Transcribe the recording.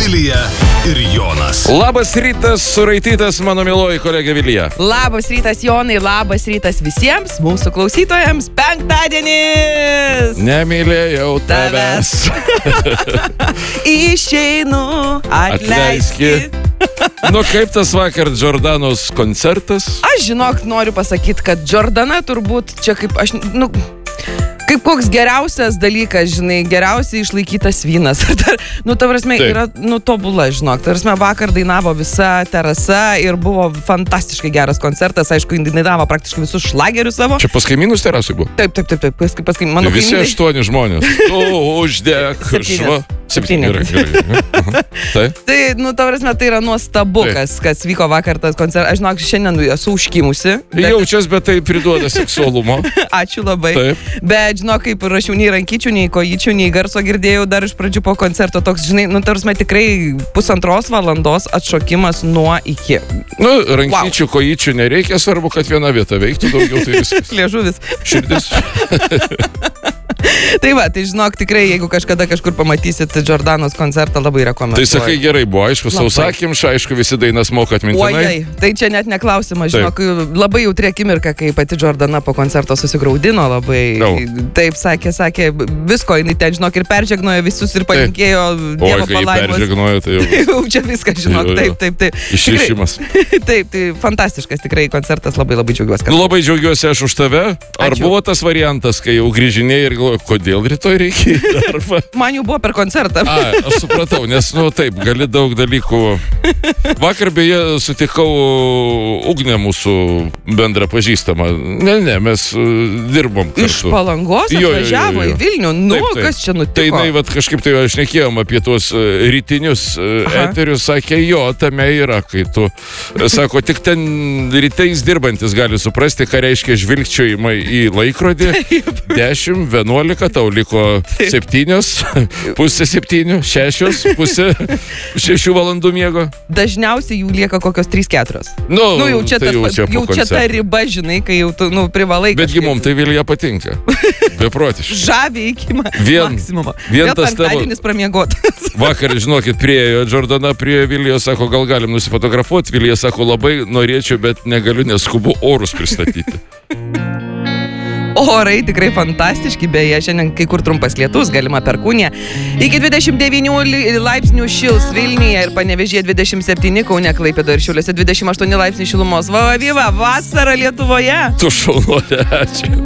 Vilija ir Jonas. Labas rytas, suraitytas mano mieloji kolegė Vilija. Labas rytas, Jonai, labas rytas visiems mūsų klausytojams. Penktadienis! Nemylėjau tavęs. Išeinu, atleiskit. Nu, kaip tas vakar Jordanos koncertas? Aš žinok, noriu pasakyti, kad Jordana turbūt čia kaip aš, kaip koks geriausias dalykas, žinai, geriausiai išlaikytas vynas. Ta prasme, Taip. yra, tobula, žinok. Ta prasme, vakar dainavo visa terasa ir buvo fantastiškai geras koncertas. Aišku, dainavo praktiškai visus šlagerius savo. Čia pas kaimynus terasai buvo? Taip. Pas mano Visi kaimynai. 8 žmonės. Tu uždek. 7. Gerai. Taip. Tai, ta prasme, tai yra nuostabu, kas vyko vakar tas koncertas. Aš žinok, šiandien esu užkimusi. Jaučias, bet tai priduoda seksualumo. Ačiū labai. Taip. Bet, žinok, kaip rašiau, nei rankyčių, nei kojyčių, nei garso girdėjau dar iš pradžių po koncerto. Toks, žinai, ta prasme, tikrai 1,5 valandos atšokimas nuo iki. Rankyčių, kojyčių nereikia, svarbu, kad viena vieta veiktų, daugiau tai viskas. Liežuvis. Širdis. Tai va, tai žinok, tikrai, jeigu kažkada kažkur pamatysit Jordanos koncertą, labai rekomenduoju. Tai sakai, gerai buvo, aišku, sausakimša, aišku, visi dainas moka atmintinai. Ojai, tai čia net neklausimas, žinok, labai jautri akimirka, kai pati Jordana po koncerto susigraudino labai. Taip, sakė, visko, jinai ten, žinok, ir peržegnojo visus ir palinkėjo Dievo palaimos. Peržegnojo, tai jau čia viskas, žinok, taip. Išrišimas. Taip, tai fantastiškas tikrai koncertas, labai džiaugiuosi. Labai džiaugiuosi aš už tave. Ar buvo tas variantas, kai jau grįžinėjai ir galvoju, kodėl rytoj reikia į darbą? Man jau buvo per koncertą. Aš supratau, nes, taip, gali daug dalykų. Vakar beje sutikau Ugnę mūsų bendrą pažįstamą. Ne, mes dirbom kartu. Iš Palangos atvažiavo į Vilnių. Taip. Kas čia nutiko? Tai jinai, kažkaip tai aš nekėjom apie tuos rytinius eterius, sakė, jo, tame yra, kai tu, sako, tik ten rytais dirbantis gali suprasti, ką reiškia žvilgčiojimai į laikrodį. 10, 11, tau liko 7, pusė 7, 6, pusė 6 valandų miego. Dažniausiai jų lieka kokios 3-4. Jau čia ta riba, žinai, kai jau tu privalai. Betgi mums tai Vilija patinka. Beprotiškai. Žavi iki maksimumo. Vien tas penktadienis pramiegotas. Vakar, žinokit, priejo Jordana prie Vilijos, sako, gal galim nusifotografuoti. Vilija sako, labai norėčiau, bet negaliu, nes skubu orus pristatyti. Orai tikrai fantastiški, beje, šiandien kai kur trumpas lietus, galima perkūnija. Iki 29 laipsnių šils Vilniuje ir Panevėžyje 27, Kaune, Klaipėdoje ir Šiauliuose 28 laipsnių šilumos. Va, vasara Lietuvoje. Tu šaunuolė, ačiū.